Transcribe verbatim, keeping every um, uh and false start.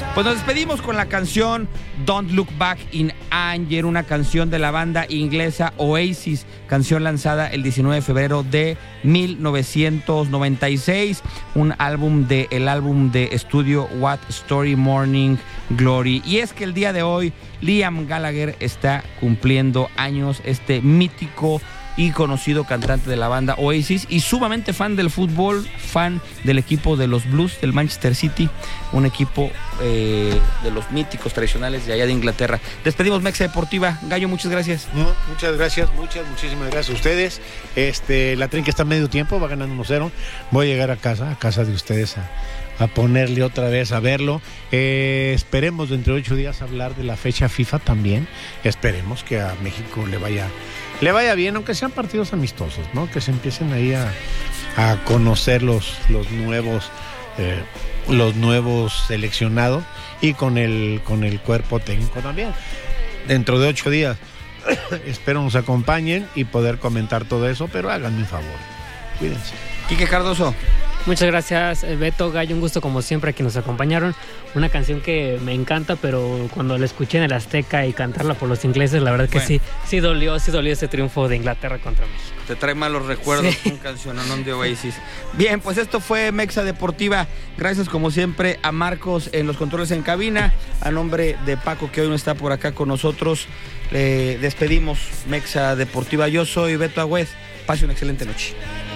Pues nos despedimos con la canción Don't Look Back in Anger, una canción de la banda inglesa Oasis, canción lanzada el diecinueve de febrero de mil novecientos noventa y seis, un álbum de el álbum de estudio What Story Morning Glory. Y es que el día de hoy Liam Gallagher está cumpliendo años, este mítico y conocido cantante de la banda Oasis y sumamente fan del fútbol, fan del equipo de los Blues del Manchester City, un equipo eh, de los míticos tradicionales de allá de Inglaterra. Despedimos Mexa Deportiva. Gallo, muchas gracias. No, muchas gracias, muchas, muchísimas gracias a ustedes. Este, la Trinca está a medio tiempo, va ganando uno cero. Voy a llegar a casa, a casa de ustedes a, a ponerle otra vez, a verlo. Eh, esperemos dentro de ocho días hablar de la fecha FIFA también. Esperemos que a México le vaya... le vaya bien, aunque sean partidos amistosos, ¿no? Que se empiecen ahí a, a conocer los, los nuevos eh, los nuevos seleccionados y con el con el cuerpo técnico también. Dentro de ocho días espero nos acompañen y poder comentar todo eso, pero háganme un favor, cuídense. Quique Cardoso. Muchas gracias, Beto, Gallo, un gusto como siempre a quienes nos acompañaron. Una canción que me encanta, pero cuando la escuché en el Azteca y cantarla por los ingleses, la verdad que bueno. sí, sí dolió, sí dolió ese triunfo de Inglaterra contra México. Te trae malos recuerdos sí. Un canciononón de Oasis. Bien, pues esto fue Mexa Deportiva. Gracias como siempre a Marcos en los controles en cabina. A nombre de Paco, que hoy no está por acá con nosotros, le despedimos Mexa Deportiva. Yo soy Beto Agüez. Pase una excelente noche.